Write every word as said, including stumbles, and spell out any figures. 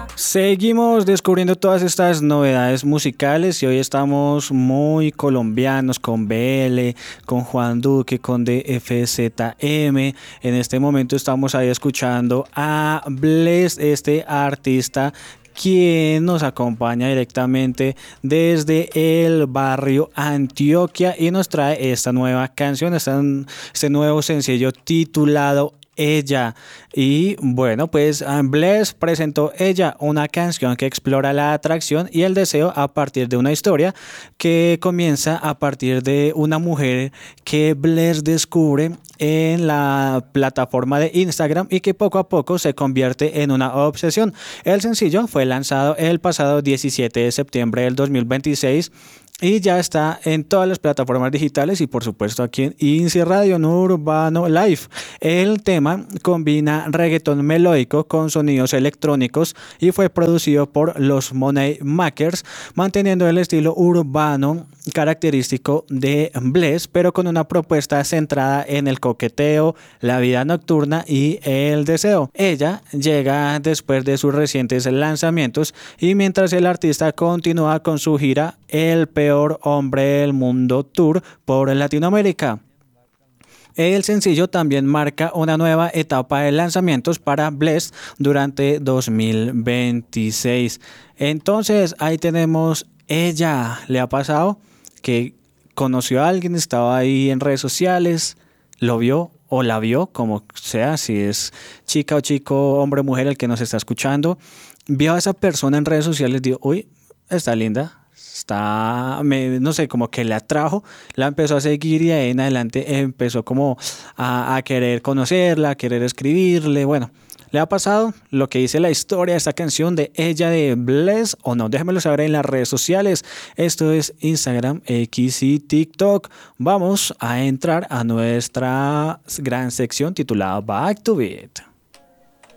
Seguimos descubriendo todas estas novedades musicales y hoy estamos muy colombianos con B L, con Juan Duque, con D F Z M. En este momento estamos ahí escuchando a Bless, este artista quien nos acompaña directamente desde el barrio Antioquia y nos trae esta nueva canción, este, este nuevo sencillo titulado Ella. Y bueno, pues Bless presentó Ella, una canción que explora la atracción y el deseo a partir de una historia que comienza a partir de una mujer que Bless descubre en la plataforma de Instagram y que poco a poco se convierte en una obsesión. El sencillo fue lanzado el pasado diecisiete de septiembre del dos mil veintiséis y ya está en todas las plataformas digitales y por supuesto aquí en INSI Radio Urbano Live. El tema combina reggaetón melódico con sonidos electrónicos y fue producido por los Money Makers, manteniendo el estilo urbano característico de Bless, pero con una propuesta centrada en el coqueteo, la vida nocturna y el deseo. Ella llega después de sus recientes lanzamientos y mientras el artista continúa con su gira El Peor Hombre del Mundo Tour por Latinoamérica. El sencillo también marca una nueva etapa de lanzamientos para Bless durante dos mil veintiséis. Entonces ahí tenemos Ella. ¿Le ha pasado que conoció a alguien, estaba ahí en redes sociales, lo vio o la vio, como sea, si es chica o chico, hombre o mujer el que nos está escuchando, vio a esa persona en redes sociales y dijo, uy, está linda? Está, me, no sé, como que le atrajo, la empezó a seguir y de ahí en adelante empezó como a, a querer conocerla, a querer escribirle. Bueno, ¿le ha pasado lo que dice la historia de esta canción de Ella de Bless o no? Déjenmelo saber en las redes sociales. Esto es Instagram, X y TikTok. Vamos a entrar a nuestra gran sección titulada Back to Beat.